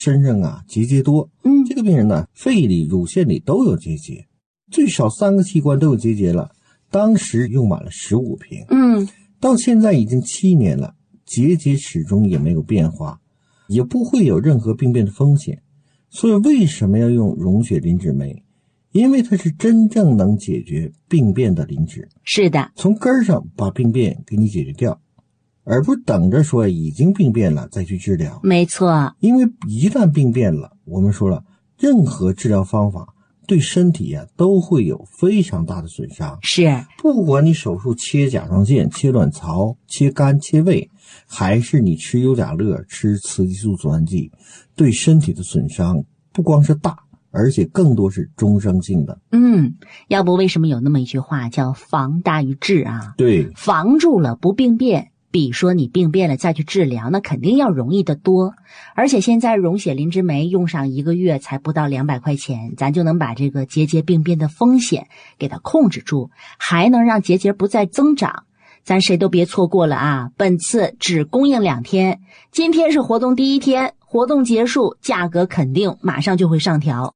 身上啊结节多。这个病人呢，肺里、乳腺里都有结节，最少3个器官都有结节了。当时用满了15瓶。到现在已经7年了，结节始终也没有变化，也不会有任何病变的风险。所以为什么要用溶血磷脂酶？因为它是真正能解决病变的磷脂。 是的， 从根上把病变给你解决掉，而不是等着说已经病变了再去治疗。 没错， 因为一旦病变了，我们说了，任何治疗方法对身体都会有非常大的损伤。 是， 不管你手术切甲状腺、切卵巢、切肝、切胃，还是你吃优甲乐、吃雌激素阻断剂，对身体的损伤不光是大，而且更多是终生性的。 要不为什么有那么一句话叫防大于治啊？ 对， 防住了不病变，比说你病变了再去治疗，那肯定要容易得多。而且现在溶血磷脂酶用上1个月才不到200块钱，咱就能把这个结节病变的风险给它控制住，还能让结节不再增长。咱谁都别错过了啊！本次只供应2天，今天是活动第1天，活动结束价格肯定马上就会上调。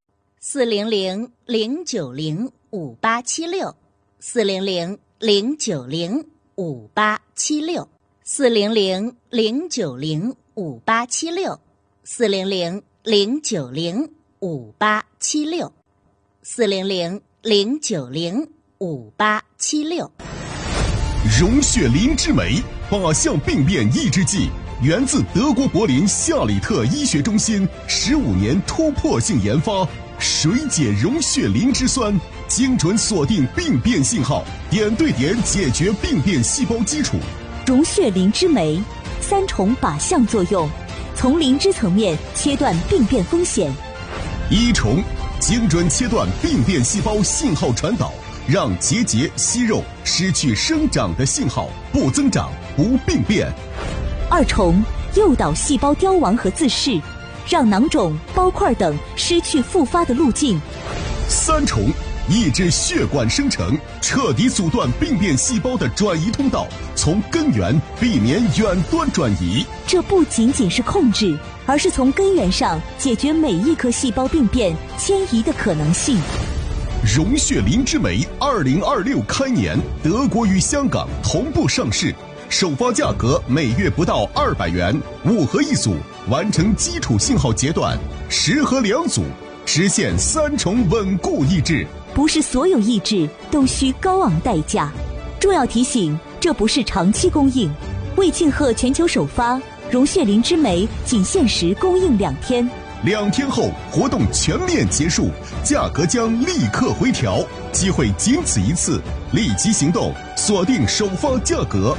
400-090-5876，400-090-5876，400-090-5876。溶血磷脂酶8项病变抑制剂，源自德国柏林夏里特医学中心15年突破性研发，水解溶血磷脂酸，精准锁定病变信号，点对点解决病变细胞基础。 溶血磷脂酶3重靶向作用，从磷脂层面切断病变风险。 1重，精准切断病变细胞信号传导，让结节、息肉失去生长的信号，不增长，不病变。 2重，诱导细胞凋亡和自噬，让囊肿、包块等失去复发的路径。 3重，抑制血管生成，彻底阻断病变细胞的转移通道，从根源避免远端转移。 这不仅仅是控制，而是从根源上解决每一颗细胞病变迁移的可能性。 溶血磷脂酶2026开年，德国与香港同步上市，首发价格每月不到200元，5盒1组，完成基础信号截断，10盒2组，实现3重稳固抑制。 不是所有抑制都需高昂代价。重要提醒，这不是长期供应。为庆贺全球首发，溶血磷脂酶仅限时供应2天。 2天后活动全面结束，价格将立刻回调，机会仅此一次，立即行动，锁定首发价格。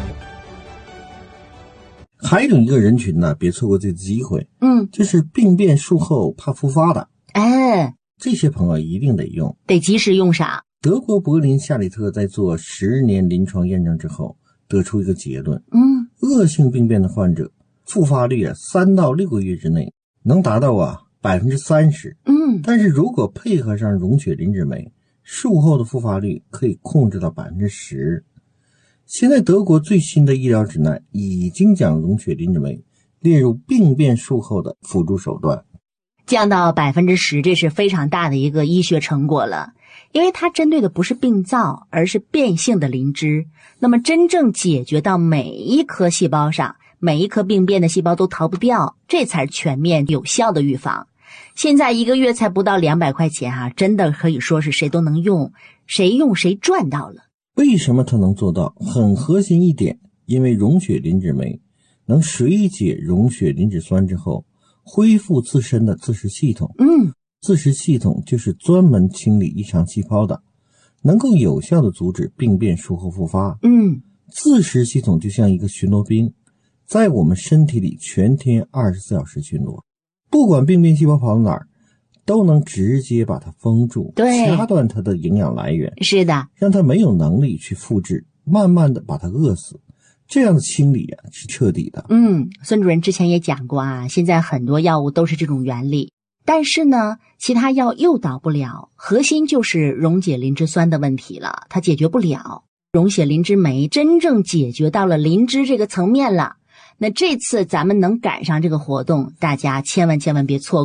还有一个人群呢，别错过这次机会，就是病变术后怕复发的，这些朋友一定得用， 得及时用上。 德国柏林夏里特在做10年临床验证之后，得出一个结论，恶性病变的患者复发率3到6个月之内能达到30%，但是如果配合上溶血磷脂酶，术后的复发率可以控制到10%。现在德国最新的医疗指南已经将溶血磷脂酶列入病变术后的辅助手段， 降到10%，这是非常大的一个医学成果了。因为它针对的不是病灶，而是变性的磷脂，那么真正解决到每一颗细胞上，每一颗病变的细胞都逃不掉，这才是全面有效的预防。现在1个月才不到200块钱真的可以说是谁都能用，谁用谁赚到了。 为什么它能做到？很核心一点，因为溶血磷脂酶能水解溶血磷脂酸之后，恢复自身的自噬系统。自噬系统就是专门清理异常细胞的，能够有效的阻止病变术后复发。自噬系统就像一个巡逻兵，在我们身体里全天24小时巡逻，不管病变细胞跑到哪儿，都能直接把它封住，掐断它的营养来源， 是的， 让它没有能力去复制，慢慢的把它饿死。这样的清理是彻底的。 孙主任之前也讲过现在很多药物都是这种原理，但是呢，其他药诱导不了，核心就是溶解磷脂酸的问题了，它解决不了。溶血磷脂酶真正解决到了磷脂这个层面了， 那这次咱们能赶上这个活动，大家千万别错过。